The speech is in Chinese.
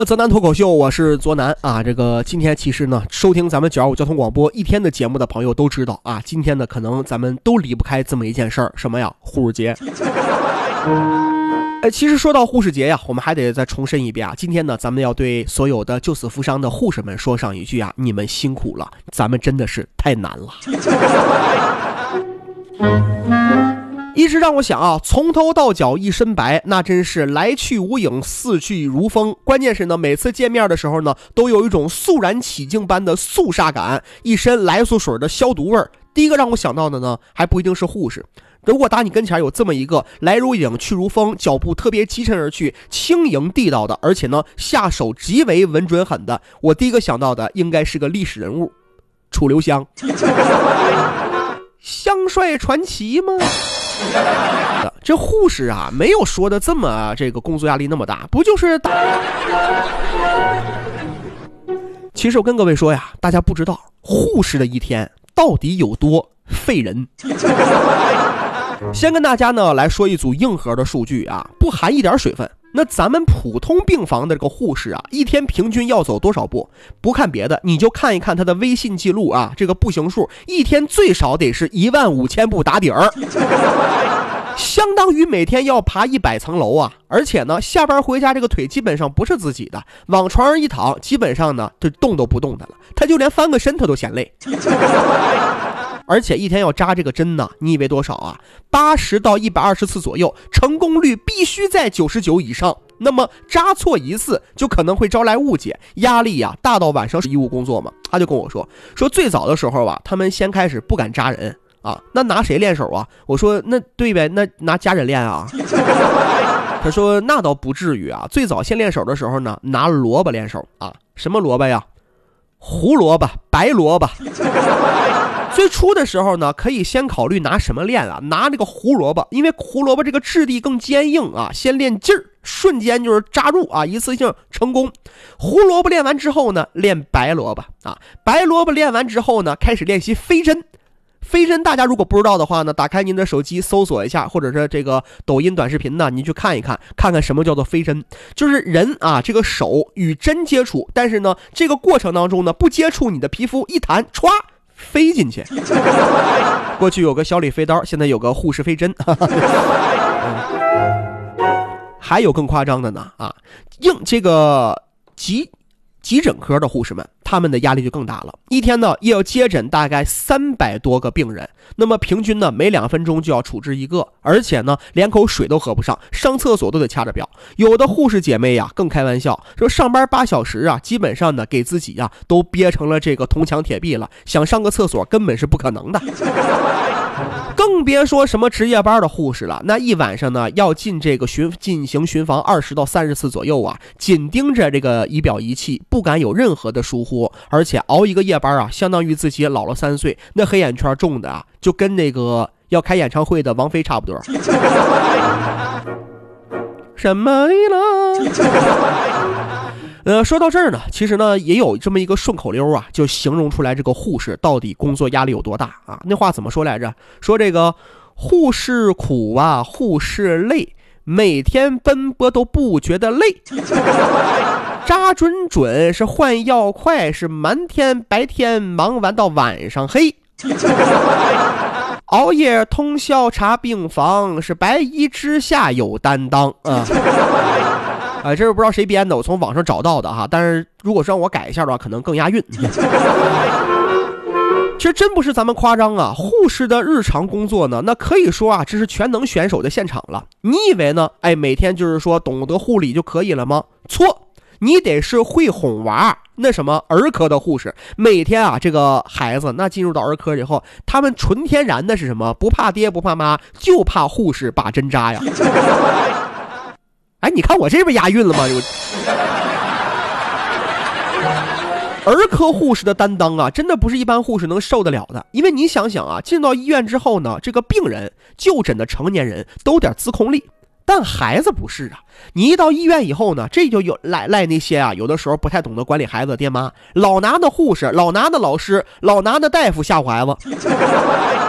泽南脱口秀，我是卓南啊。今天其实呢，收听咱们925交通广播一天的节目的朋友都知道啊，今天呢可能咱们都离不开这么一件事儿，什么呀？护士节。其实说到护士节呀，我们还得再重申一遍啊。今天呢，咱们要对所有的救死扶伤的护士们说上一句啊，你们辛苦了，咱们真的是太难了。一直让我想啊，从头到脚一身白，那真是来去无影，似去如风。关键是呢，每次见面的时候呢，都有一种肃然起敬般的肃杀感，一身来苏水的消毒味儿。第一个让我想到的呢，还不一定是护士。如果打你跟前有这么一个来如影去如风，脚步特别疾驰而去，轻盈地道的，而且呢下手极为稳准狠的，我第一个想到的应该是个历史人物，楚留香。香帅传奇吗？这护士啊，没有说的这么工作压力那么大，不就是其实我跟各位说呀，大家不知道护士的一天到底有多费人。先跟大家呢来说一组硬核的数据啊，不含一点水分。那咱们普通病房的这个护士啊，一天平均要走多少步？不看别的，你就看一看他的微信记录啊，这个步行数一天最少得是15000步打底儿，相当于每天要爬100层楼啊！而且呢，下班回家这个腿基本上不是自己的，往床上一躺，基本上呢就动都不动的了，他就连翻个身他都嫌累。而且一天要扎这个针呢，你以为多少啊？80到120次左右，成功率必须在99以上。那么扎错一次就可能会招来误解，压力啊大到晚上医务工作嘛。他就跟我说最早的时候啊，他们先开始不敢扎人啊，那拿谁练手啊？我说那对呗，那拿家人练啊。他说那倒不至于啊，最早先练手的时候呢，拿萝卜练手啊。什么萝卜呀？胡萝卜、白萝卜。最初的时候呢，可以先考虑拿什么练啊？拿这个胡萝卜，因为胡萝卜这个质地更坚硬啊，先练劲儿，瞬间就是扎入啊，一次性成功。胡萝卜练完之后呢，练白萝卜啊，白萝卜练完之后呢，开始练习飞针。飞针大家如果不知道的话呢，打开您的手机搜索一下，或者是这个抖音短视频呢，您去看一看，看看什么叫做飞针。就是人啊，这个手与针接触，但是呢，这个过程当中呢，不接触你的皮肤，一弹歘飞进去。过去有个小李飞刀，现在有个护士飞针。还有更夸张的呢啊，这个急诊科的护士们，他们的压力就更大了，一天呢也要接诊大概300多个病人，那么平均呢每2分钟就要处置一个，而且呢连口水都喝不上，上厕所都得掐着表。有的护士姐妹呀更开玩笑说，上班8小时啊，基本上呢给自己呀都憋成了这个铜墙铁壁了，想上个厕所根本是不可能的。更别说什么值夜班的护士了，那一晚上呢要进行巡房20到30次左右啊，紧盯着这个仪表仪器，不敢有任何的疏忽，而且熬一个夜班啊，相当于自己老了3岁，那黑眼圈重的啊，就跟那个要开演唱会的王菲差不多。什么了？说到这儿呢，其实呢也有这么一个顺口溜啊，就形容出来这个护士到底工作压力有多大啊。那话怎么说来着？说这个护士苦啊，护士累，每天奔波都不觉得累。扎准是换药快，是满天白天忙完到晚上黑。熬夜通宵查病房，是白衣之下有担当啊。这是不知道谁编的，我从网上找到的哈，但是如果是让我改一下的话，可能更押韵。其实真不是咱们夸张啊，护士的日常工作呢，那可以说啊，这是全能选手的现场了。你以为呢？每天就是说懂得护理就可以了吗？错，你得是会哄娃。那什么儿科的护士，每天啊，这个孩子那进入到儿科以后，他们纯天然的是什么？不怕爹不怕妈，就怕护士把针扎呀。你看我这边押韵了吗？儿科护士的担当啊，真的不是一般护士能受得了的。因为你想想啊，进到医院之后呢，这个病人就诊的成年人都有点自控力，但孩子不是啊。你一到医院以后呢，这就有赖那些啊，有的时候不太懂得管理孩子的爹妈，老拿的护士，老拿的老师，老拿的大夫吓唬孩子。